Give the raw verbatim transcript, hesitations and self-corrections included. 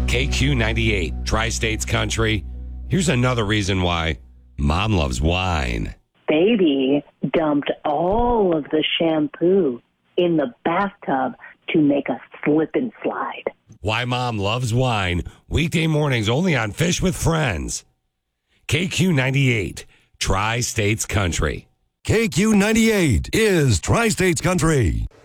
K Q ninety-eight, Tri-States Country. Here's another reason why Mom loves wine. Baby dumped all of the shampoo in the bathtub to make a slip and slide. Why Mom loves wine. Weekday mornings only on Fish with Friends. K Q ninety-eight, Tri-States Country. K Q ninety-eight is Tri-States Country.